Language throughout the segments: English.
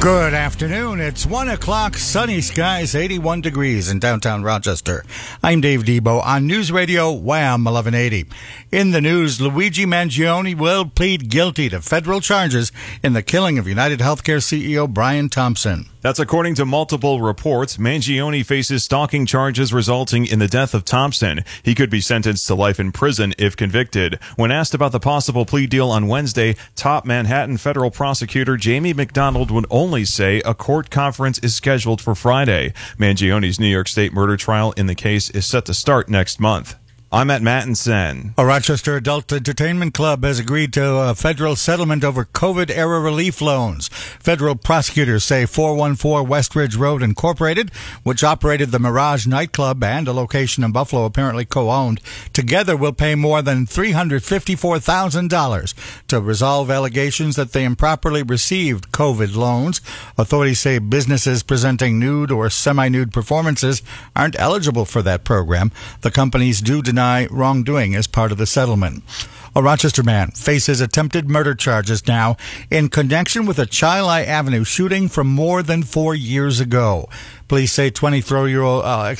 Good afternoon. It's 1 o'clock, sunny skies, 81 degrees in downtown Rochester. I'm Dave Debo on News Radio Wham 1180. In the news, Luigi Mangione will plead guilty to federal charges in the killing of United Healthcare CEO Brian Thompson. That's according to multiple reports. Mangione faces stalking charges resulting in the death of Thompson. He could be sentenced to life in prison if convicted. When asked about the possible plea deal on Wednesday, top Manhattan federal prosecutor Jamie McDonald would only say a court conference is scheduled for Friday. Mangione's New York State murder trial in the case is set to start next month. I'm at Mattinson. A Rochester Adult Entertainment Club has agreed to a federal settlement over COVID-era relief loans. Federal prosecutors say 414 Westridge Road Incorporated, which operated the Mirage nightclub and a location in Buffalo apparently co-owned, together will pay more than $354,000 to resolve allegations that they improperly received COVID loans. Authorities say businesses presenting nude or semi-nude performances aren't eligible for that program. The companies do deny wrongdoing as part of the settlement. A Rochester man faces attempted murder charges now in connection with a Chili Avenue shooting from more than 4 years ago. Police say 23-year-old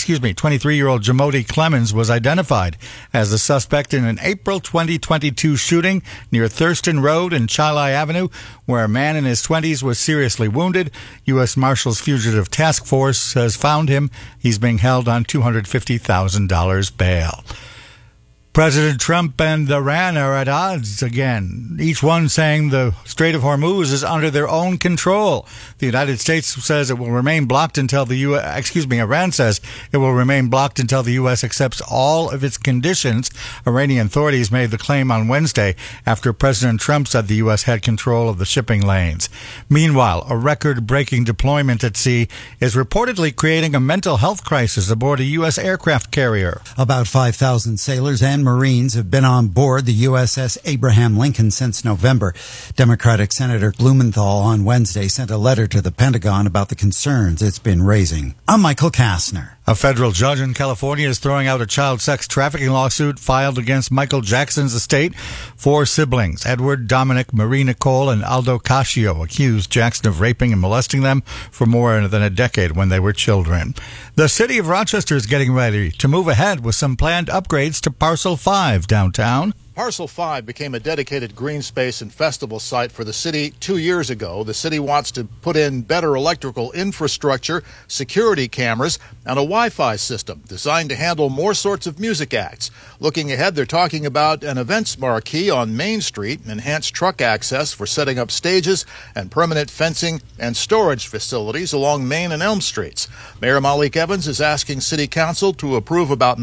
Jamodi Clemens was identified as the suspect in an April 2022 shooting near Thurston Road and Chili Avenue, where a man in his 20s was seriously wounded. U.S. Marshals Fugitive Task Force has found him. He's being held on $250,000 bail. President Trump and Iran are at odds again, each one saying the Strait of Hormuz is under their own control. The United States says it will remain blocked until Iran says it will remain blocked until the U.S. accepts all of its conditions. Iranian authorities made the claim on Wednesday after President Trump said the U.S. had control of the shipping lanes. Meanwhile, a record-breaking deployment at sea is reportedly creating a mental health crisis aboard a U.S. aircraft carrier. About 5,000 sailors and Marines have been on board the USS Abraham Lincoln since November. Democratic Senator Blumenthal on Wednesday sent a letter to the Pentagon about the concerns it's been raising. I'm Michael Kastner. A federal judge in California is throwing out a child sex trafficking lawsuit filed against Michael Jackson's estate. 4 siblings, Edward, Dominic, Marie Nicole, and Aldo Cascio, accused Jackson of raping and molesting them for more than a decade when they were children. The city of Rochester is getting ready to move ahead with some planned upgrades to Parcel 5 downtown. Parcel 5 became a dedicated green space and festival site for the city 2 years ago. The city wants to put in better electrical infrastructure, security cameras, and a Wi-Fi system designed to handle more sorts of music acts. Looking ahead, they're talking about an events marquee on Main Street, enhanced truck access for setting up stages, and permanent fencing and storage facilities along Main and Elm Streets. Mayor Malik Evans is asking City Council to approve about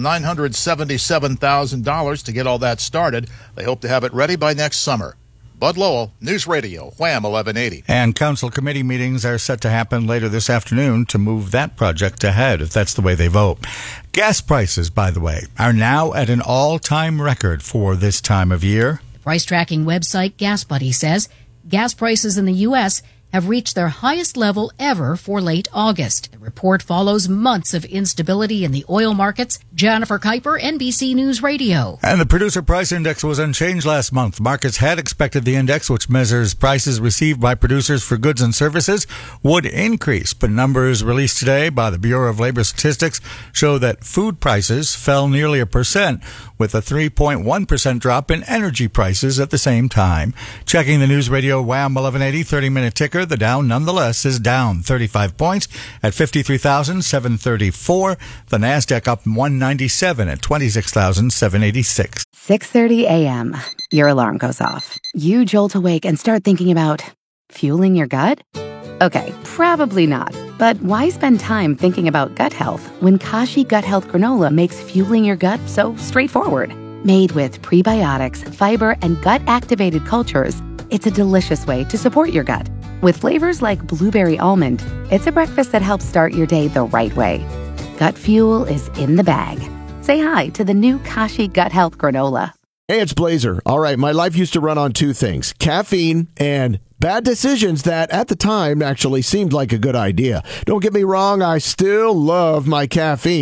$977,000 to get all that started. They hope to have it ready by next summer. Bud Lowell, News Radio, Wham 1180. And council committee meetings are set to happen later this afternoon to move that project ahead, if that's the way they vote. Gas prices, by the way, are now at an all-time record for this time of year. The price tracking website GasBuddy says gas prices in the U.S. have reached their highest level ever for late August. The report follows months of instability in the oil markets. Jennifer Kuiper, NBC News Radio. And the Producer Price Index was unchanged last month. Markets had expected the index, which measures prices received by producers for goods and services, would increase. But numbers released today by the Bureau of Labor Statistics show that food prices fell nearly 1%, with a 3.1% drop in energy prices at the same time. Checking the News Radio Wham 1180 30-minute ticker, the Dow nonetheless is down 35 points at 53,734. The Nasdaq up 197 at 26,786. 6:30 a.m. Your alarm goes off. You jolt awake and start thinking about fueling your gut? Okay, probably not. But why spend time thinking about gut health when Kashi Gut Health Granola makes fueling your gut so straightforward? Made with prebiotics, fiber, and gut-activated cultures, it's a delicious way to support your gut. With flavors like blueberry almond, it's a breakfast that helps start your day the right way. Gut fuel is in the bag. Say hi to the new Kashi Gut Health Granola. Hey, it's Blazer. All right, my life used to run on 2 things, caffeine and bad decisions that at the time actually seemed like a good idea. Don't get me wrong, I still love my caffeine.